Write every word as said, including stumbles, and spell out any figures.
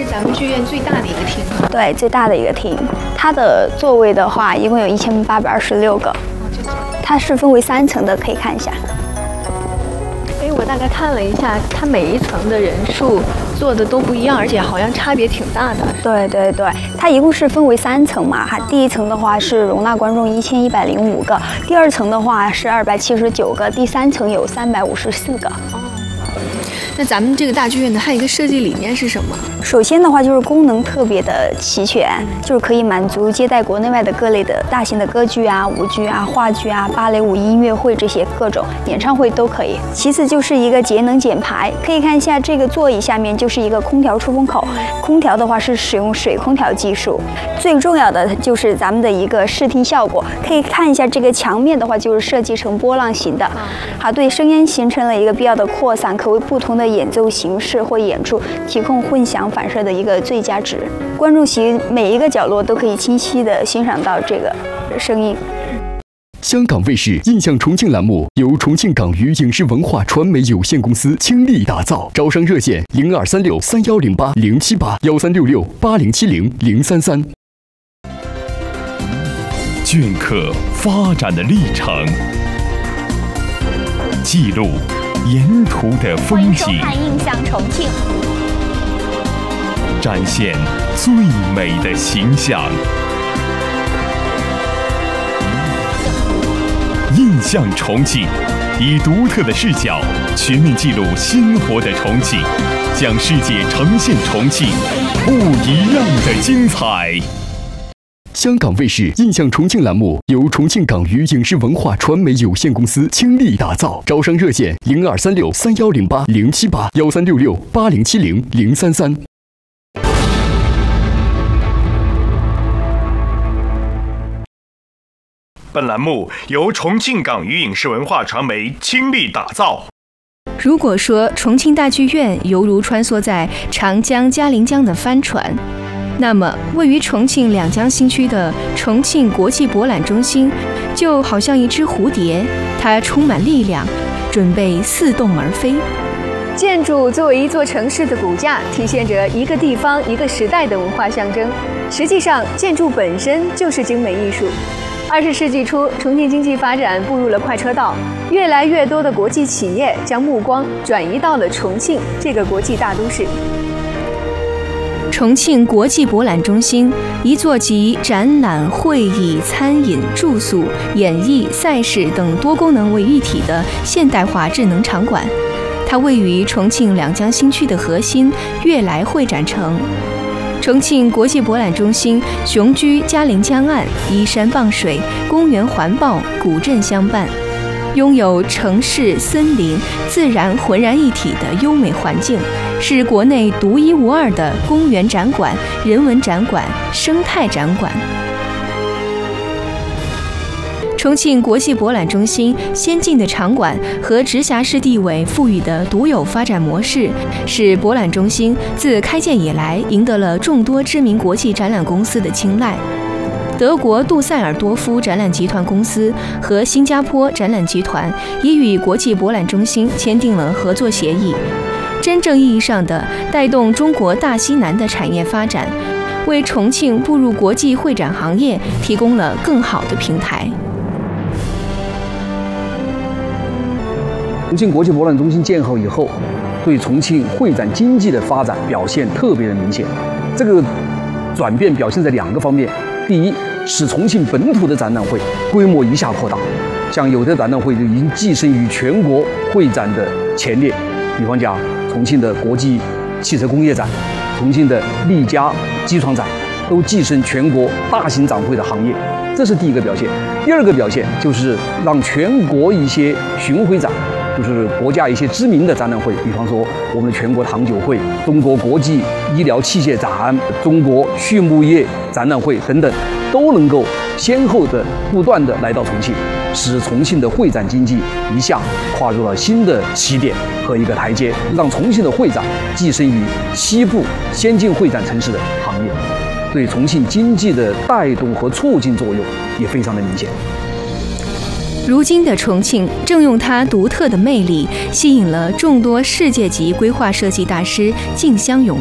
是咱们剧院最大的一个厅。 对，最大的一个厅，它的座位的话，一共有一千八百二十六个。它是分为三层的，可以看一下。 哎，我大概看了一下，它每一层的人数坐的都不一样，而且好像差别挺大的。 对对对，它一共是分为三层嘛，哈，第一层的话是容纳观众一千一百零五个，第二层的话是二百七十九个，第三层有三百五十四个。 哦。那咱们这个大剧院的还有一个设计理念是什么？ 首先的话就是功能特别的齐全，就是可以满足接待国内外的各类的大型的歌剧啊、舞剧啊、话剧啊、芭蕾舞音乐会这些各种演唱会都可以。其次就是一个节能减排，可以看一下这个座椅下面就是一个空调出风口，空调的话是使用水空调技术。最重要的就是咱们的一个视听效果，可以看一下这个墙面的话就是设计成波浪形的，好，对声音形成了一个必要的扩散，可为不同的演奏形式或演出提供混响反射的一个最佳值。观众席每一个角落都可以清晰地欣赏到这个声音。 香港卫视印象重庆栏目由重庆港娱影视文化传媒有限公司倾力打造，招商热线零二三六三幺零八零七八幺三六六八零七零零三三。 镌刻发展的历程，记录沿途的风景， 欢迎收看《印象重庆》， 展现最美的形象。印象重庆，以独特的视角全面记录鲜活的重庆，将世界呈现重庆不一样的精彩。 香港卫视印象重庆栏目由重庆港娱影视文化传媒有限公司倾力打造，招商热线零二三六三幺零八零七八幺三六六八零七零零三三。 本栏目由重庆港娱影视文化传媒倾力打造。 如果说重庆大剧院犹如穿梭在长江、嘉陵江的帆船，那么位于重庆两江新区的重庆国际博览中心就好像一只蝴蝶，它充满力量，准备似动而飞。 建筑作为一座城市的骨架，体现着一个地方、一个时代的文化象征。实际上，建筑本身就是精美艺术。二十世纪初，重庆经济发展步入了快车道，越来越多的国际企业将目光转移到了重庆这个国际大都市。 重庆国际博览中心，一座集展览、会议、餐饮、住宿、演艺、赛事等多功能为一体的现代化智能场馆。它位于重庆两江新区的核心悦来会展城。重庆国际博览中心雄居嘉陵江岸，依山傍水，公园环抱，古镇相伴，拥有城市、森林、自然浑然一体的优美环境，是国内独一无二的公园展馆、人文展馆、生态展馆。重庆国际博览中心先进的场馆和直辖市地委赋予的独有发展模式，使博览中心自开建以来赢得了众多知名国际展览公司的青睐。德国杜塞尔多夫展览集团公司和新加坡展览集团已与国际博览中心签订了合作协议，真正意义上的带动中国大西南的产业发展，为重庆步入国际会展行业提供了更好的平台。 重庆国际博览中心建好以后，对重庆会展经济的发展表现特别的明显。这个转变表现在两个方面：第一，使重庆本土的展览会规模一下扩大，像有的展览会就已经跻身于全国会展的前列，比方讲重庆的国际汽车工业展、重庆的力嘉机床展，都跻身全国大型展会的行业。这是第一个表现。第二个表现就是让全国一些巡回展，就是国家一些知名的展览会，比方说我们的全国糖酒会、中国国际医疗器械展、中国畜牧业展览会等等，都能够先后的不断的来到重庆，使重庆的会展经济一下跨入了新的起点和一个台阶，让重庆的会展跻身于西部先进会展城市的行业，对重庆经济的带动和促进作用也非常的明显。 如今的重庆正用它独特的魅力，吸引了众多世界级规划设计大师竞相涌